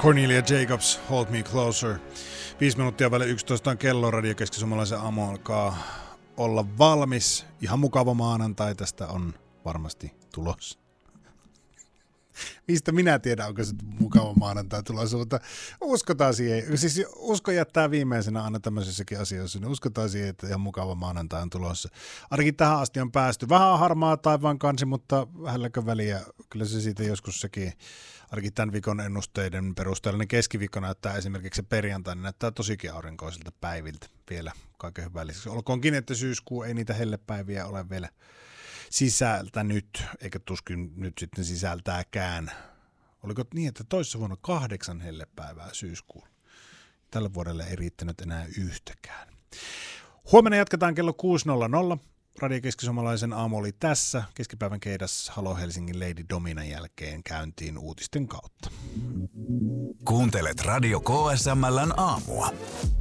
Cornelia Jacobs, Hold Me Closer. 5 minuuttia väliin 11 on kello. Radio Keski-Suomalaisen aamu alkaa olla valmis. Ihan mukava maanantai tästä on varmasti tulossa. Mistä minä tiedän, onko se mukava maanantai tulossa, mutta uskotaan siihen. Siis usko jättää viimeisenä aina tämmöisessäkin asioissa, niin uskotaan siihen, että ihan mukava maanantai on tulossa. Ainakin tähän asti on päästy. Vähän harmaa taivaan kansi, mutta vähälläkö väliä. Kyllä se siitä joskus sekin, ainakin tämän viikon ennusteiden perusteella, niin keskiviikko näyttää esimerkiksi se perjantai, niin näyttää tosikin aurinkoisilta päiviltä vielä kaiken hyvää lisäksi. Olkoonkin, että syyskuu ei niitä hellepäiviä ole vielä sisältänyt, eikä tuskin nyt sitten sisältääkään. Oliko niin, että toissa vuonna 8 hellepäivää syyskuulla? Tällä vuodella ei riittänyt enää yhtäkään. Huomenna jatketaan kello 6.00. Radio Keski-Suomalaisen aamu oli tässä. Keskipäivän keidas Halo Helsingin Lady Dominan jälkeen käyntiin uutisten kautta. Kuuntelet Radio KSML:n aamua.